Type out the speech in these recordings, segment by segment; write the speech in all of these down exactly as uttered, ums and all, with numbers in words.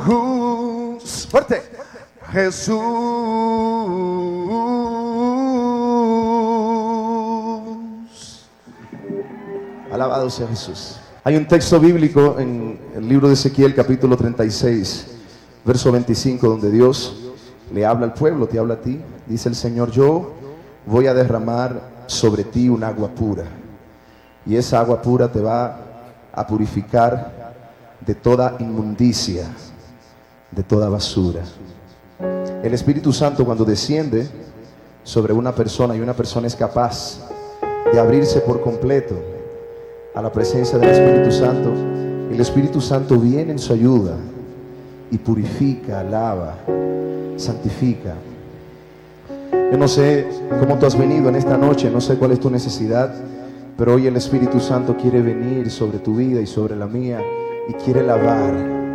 Fuerte. Jesús. Alabado sea Jesús. Hay un texto bíblico en el libro de Ezequiel, capítulo treinta y seis, verso veinticinco, donde Dios le habla al pueblo, te habla a ti. Dice el Señor: yo voy a derramar sobre ti un agua pura, y esa agua pura te va a purificar de toda inmundicia, de toda basura. El Espíritu Santo, cuando desciende sobre una persona, y una persona es capaz de abrirse por completo a la presencia del Espíritu Santo, el Espíritu Santo viene en su ayuda y purifica, lava, santifica. Yo no sé cómo tú has venido en esta noche, no sé cuál es tu necesidad, pero hoy el Espíritu Santo quiere venir sobre tu vida y sobre la mía, y quiere lavar,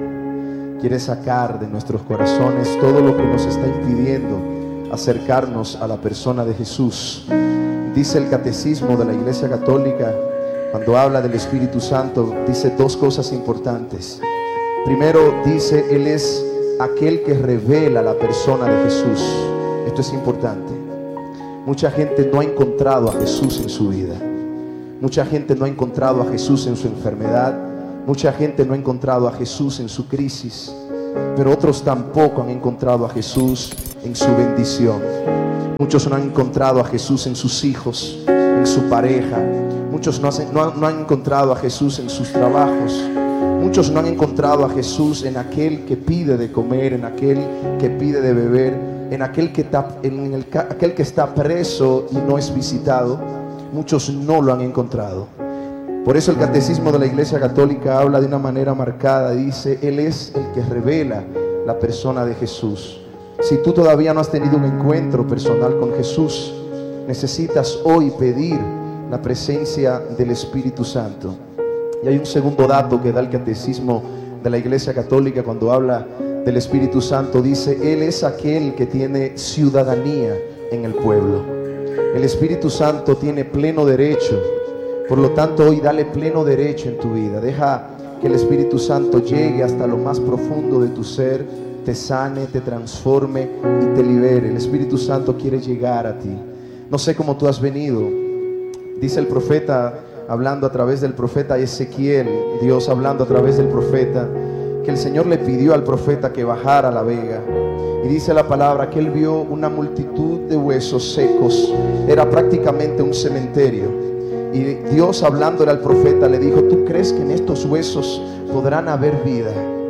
quiere sacar de nuestros corazones todo lo que nos está impidiendo acercarnos a la persona de Jesús. Dice el Catecismo de la Iglesia Católica, cuando habla del Espíritu Santo, dice dos cosas importantes. Primero dice, Él es aquel que revela la persona de Jesús. Esto es importante. Mucha gente no ha encontrado a Jesús en su vida. Mucha gente no ha encontrado a Jesús en su enfermedad. Mucha gente no ha encontrado a Jesús en su crisis. Pero otros tampoco han encontrado a Jesús en su bendición. Muchos no han encontrado a Jesús en sus hijos, en su pareja. Muchos no, hacen, no, han, no han encontrado a Jesús en sus trabajos. Muchos no han encontrado a Jesús en aquel que pide de comer, en aquel que pide de beber, en aquel que está, en el, aquel que está preso y no es visitado. Muchos no lo han encontrado. Por eso el Catecismo de la Iglesia Católica habla de una manera marcada. Dice, Él es el que revela la persona de Jesús. Si tú todavía no has tenido un encuentro personal con Jesús, necesitas hoy pedir la presencia del Espíritu Santo. Y hay un segundo dato que da el Catecismo de la Iglesia Católica cuando habla del Espíritu Santo. Dice, Él es aquel que tiene ciudadanía en el pueblo. El Espíritu Santo tiene pleno derecho. Por lo tanto, hoy dale pleno derecho en tu vida. Deja que el Espíritu Santo llegue hasta lo más profundo de tu ser, te sane, te transforme y te libere. El Espíritu Santo quiere llegar a ti. No sé cómo tú has venido. Dice el profeta, hablando a través del profeta Ezequiel, Dios hablando a través del profeta, que el Señor le pidió al profeta que bajara a la vega. Y dice la palabra que él vio una multitud de huesos secos. Era prácticamente un cementerio. Y Dios, hablándole al profeta, le dijo: ¿tú crees que en estos huesos podrán haber vida?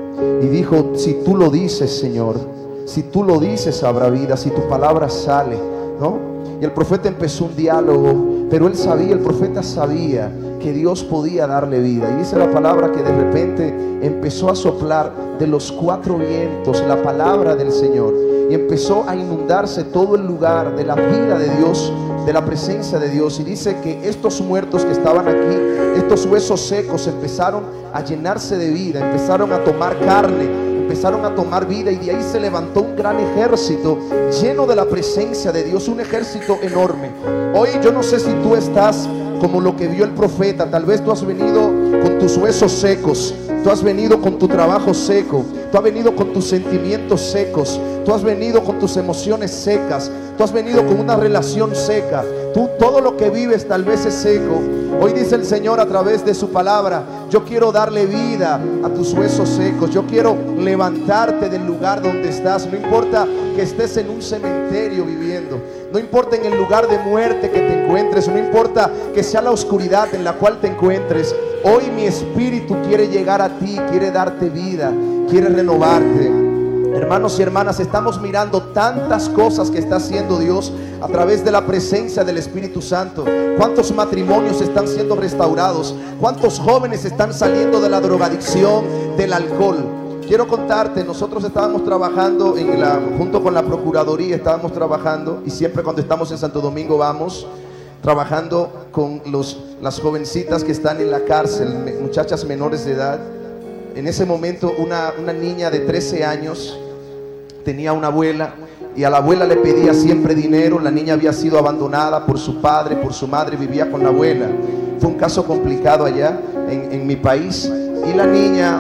Y dijo: si tú lo dices, Señor, si tú lo dices, habrá vida, si tu palabra sale, ¿no? Y el profeta empezó un diálogo, pero él sabía, el profeta sabía que Dios podía darle vida. Y dice la palabra que de repente empezó a soplar de los cuatro vientos la palabra del Señor, y empezó a inundarse todo el lugar de la vida de Dios, de la presencia de Dios. Y dice que estos muertos que estaban aquí, estos huesos secos, empezaron a llenarse de vida, empezaron a tomar carne, empezaron a tomar vida, y de ahí se levantó un gran ejército lleno de la presencia de Dios, un ejército enorme. Hoy yo no sé si tú estás como lo que vio el profeta. Tal vez tú has venido con tus huesos secos, tú has venido con tu trabajo seco, tú has venido con tus sentimientos secos, tú has venido con tus emociones secas, tú has venido con una relación seca. Tú, todo lo que vives tal vez es seco. Hoy dice el Señor a través de su palabra: yo quiero darle vida a tus huesos secos. Yo quiero levantarte del lugar donde estás. No importa que estés en un cementerio viviendo, no importa en el lugar de muerte que te encuentres, no importa que sea la oscuridad en la cual te encuentres. Hoy mi espíritu quiere llegar a ti, quiere darte vida, quiere renovarte. Hermanos y hermanas, estamos mirando tantas cosas que está haciendo Dios a través de la presencia del Espíritu Santo. ¿Cuántos matrimonios están siendo restaurados? ¿Cuántos jóvenes están saliendo de la drogadicción, del alcohol? Quiero contarte, nosotros estábamos trabajando en la, junto con la Procuraduría, estábamos trabajando, y siempre cuando estamos en Santo Domingo vamos trabajando con los, las jovencitas que están en la cárcel, muchachas menores de edad. En ese momento una, una niña de trece años tenía una abuela, y a la abuela le pedía siempre dinero. La niña había sido abandonada por su padre, por su madre, vivía con la abuela. Fue un caso complicado allá en, en mi país, y la niña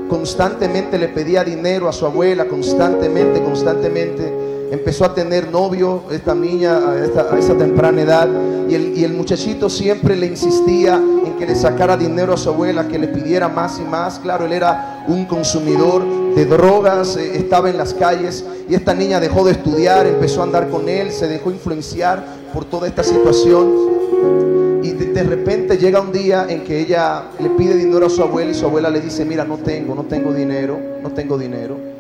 constantemente le pedía dinero a su abuela, constantemente, constantemente. Empezó a tener novio esta niña a, esta, a esa temprana edad, y el, y el muchachito siempre le insistía en que le sacara dinero a su abuela, que le pidiera más y más. Claro, él era un consumidor de drogas, eh, estaba en las calles, y esta niña dejó de estudiar, empezó a andar con él, se dejó influenciar por toda esta situación. Y de, de repente llega un día en que ella le pide dinero a su abuela, y su abuela le dice: mira, no tengo, no tengo dinero, no tengo dinero.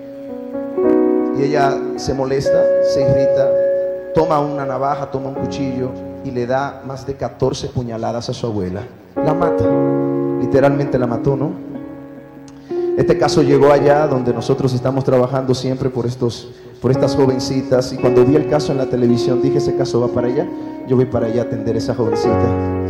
Y ella se molesta, se irrita, toma una navaja, toma un cuchillo y le da más de catorce puñaladas a su abuela. La mata, literalmente la mató, ¿no? Este caso llegó allá donde nosotros estamos trabajando siempre por, estos, por estas jovencitas, y cuando vi el caso en la televisión dije: ese caso va para allá, yo voy para allá a atender a esa jovencita.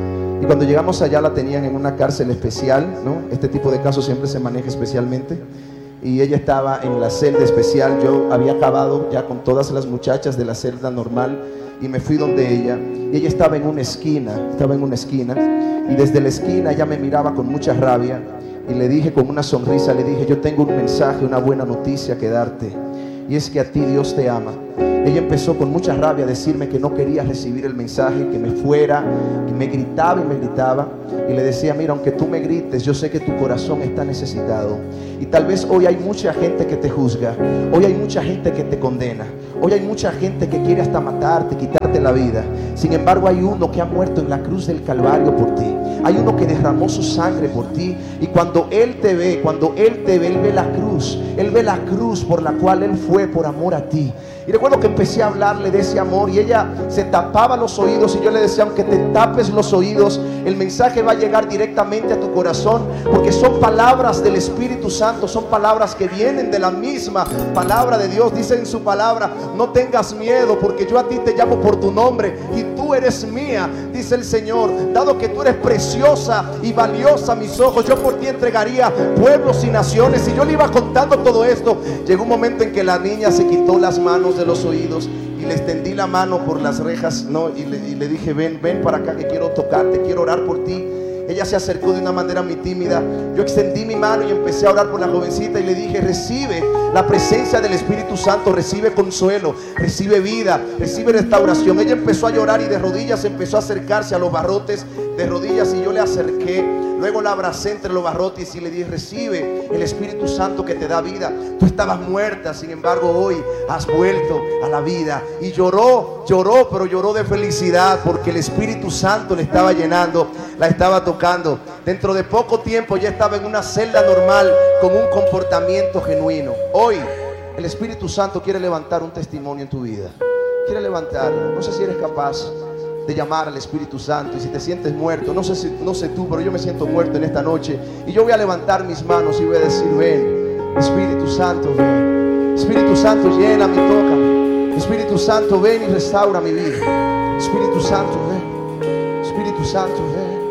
Y cuando llegamos allá la tenían en una cárcel especial, ¿no? Este tipo de casos siempre se maneja especialmente. Y ella estaba en la celda especial. Yo había acabado ya con todas las muchachas de la celda normal y me fui donde ella. Y ella estaba en una esquina, estaba en una esquina. Y desde la esquina ella me miraba con mucha rabia. Y le dije con una sonrisa, le dije: yo tengo un mensaje, una buena noticia que darte. Y es que a ti Dios te ama. Ella empezó con mucha rabia a decirme que no quería recibir el mensaje, que me fuera, que me gritaba y me gritaba. Y le decía: mira, aunque tú me grites, yo sé que tu corazón está necesitado. Y tal vez hoy hay mucha gente que te juzga, hoy hay mucha gente que te condena, hoy hay mucha gente que quiere hasta matarte, quitarte la vida. Sin embargo, hay uno que ha muerto en la cruz del Calvario por ti. Hay uno que derramó su sangre por ti. Y cuando Él te ve, cuando Él te ve, Él ve la cruz. Él ve la cruz por la cual Él fue por amor a ti. Y recuerdo que empecé a hablarle de ese amor, y ella se tapaba los oídos, y yo le decía: aunque te tapes los oídos, el mensaje va a llegar directamente a tu corazón, porque son palabras del Espíritu Santo, son palabras que vienen de la misma palabra de Dios. Dice en su palabra: no tengas miedo, porque yo a ti te llamo por tu nombre y tú eres mía, dice el Señor. Dado que tú eres preciosa y valiosa a mis ojos, yo por ti entregaría pueblos y naciones. Y yo le iba contando todo esto. Llegó un momento en que la niña se quitó las manos de los oídos y le extendí la mano por las rejas, ¿no? y, le, y le dije: ven, ven para acá, que quiero tocarte, quiero orar por ti. Ella se acercó de una manera muy tímida. Yo extendí mi mano y empecé a orar por la jovencita, y le dije: recibe la presencia del Espíritu Santo, recibe consuelo, recibe vida, recibe restauración. Ella empezó a llorar y de rodillas empezó a acercarse a los barrotes de rodillas, y yo le acerqué. Luego la abracé entre los barrotes y le dije: recibe el Espíritu Santo que te da vida. Tú estabas muerta, sin embargo hoy has vuelto a la vida. Y lloró, lloró, pero lloró de felicidad, porque el Espíritu Santo le estaba llenando, la estaba tocando. Dentro de poco tiempo ya estaba en una celda normal, con un comportamiento genuino. Hoy el Espíritu Santo quiere levantar un testimonio en tu vida. Quiere levantarlo. No sé si eres capaz de llamar al Espíritu Santo. Y si te sientes muerto, no sé, si, no sé tú, pero yo me siento muerto en esta noche, y yo voy a levantar mis manos y voy a decir: ven, Espíritu Santo, ven. Espíritu Santo, lléname, tócame. Espíritu Santo, ven y restaura mi vida. Espíritu Santo, ven. Espíritu Santo, ven.